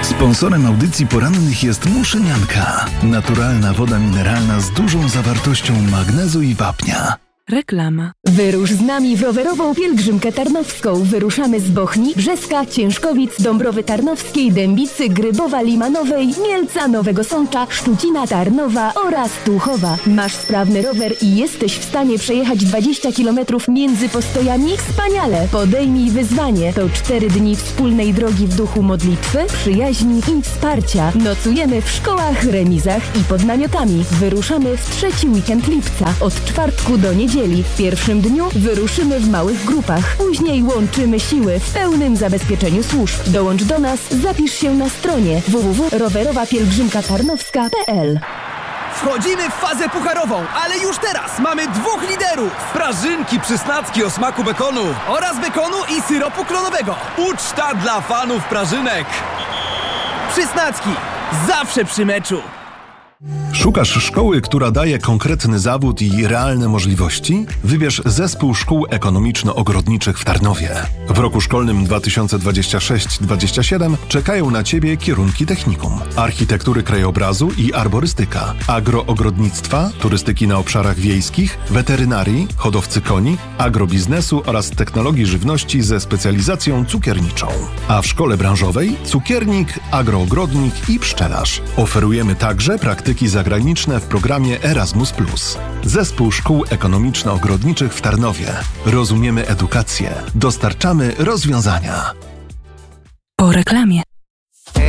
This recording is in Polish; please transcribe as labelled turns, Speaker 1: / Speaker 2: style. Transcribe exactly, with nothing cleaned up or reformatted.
Speaker 1: Sponsorem audycji porannych jest Muszynianka. Naturalna woda mineralna z dużą zawartością magnezu i wapnia.
Speaker 2: Reklama.
Speaker 3: Wyrusz z nami w rowerową pielgrzymkę tarnowską. Wyruszamy z Bochni, Brzeska, Ciężkowic, Dąbrowy Tarnowskiej, Dębicy, Grybowa, Limanowej, Mielca, Nowego Sącza, Szczucina, Tarnowa oraz Tuchowa. Masz sprawny rower i jesteś w stanie przejechać dwadzieścia kilometrów między postojami? Wspaniale! Podejmij wyzwanie. To cztery dni wspólnej drogi w duchu modlitwy, przyjaźni i wsparcia. Nocujemy w szkołach, remizach i pod namiotami. Wyruszamy w trzeci weekend lipca. Od czwartku do niedzieli. W pierwszym dniu wyruszymy w małych grupach. Później łączymy siły w pełnym zabezpieczeniu służb. Dołącz do nas, zapisz się na stronie w w w kropka rowerowa pielgrzymka tarnowska kropka p l.
Speaker 4: Wchodzimy w fazę pucharową, ale już teraz mamy dwóch liderów!
Speaker 5: Prażynki przysnacki o smaku bekonu
Speaker 4: Oraz bekonu i syropu klonowego.
Speaker 5: Uczta dla fanów prażynek.
Speaker 4: Przysnacki, zawsze przy meczu.
Speaker 1: Szukasz szkoły, która daje konkretny zawód i realne możliwości? Wybierz Zespół Szkół Ekonomiczno-Ogrodniczych w Tarnowie. W roku szkolnym dwa tysiące dwudziestym szóstym dwudziestym siódmym czekają na Ciebie kierunki technikum, architektury krajobrazu i arborystyka, agroogrodnictwa, turystyki na obszarach wiejskich, weterynarii, hodowcy koni, agrobiznesu oraz technologii żywności ze specjalizacją cukierniczą. A w szkole branżowej cukiernik, agroogrodnik i pszczelarz. Oferujemy także praktyki zagraniczne w programie Erasmus plus. Zespół Szkół Ekonomiczno-Ogrodniczych w Tarnowie. Rozumiemy edukację. Dostarczamy rozwiązania.
Speaker 2: Po reklamie.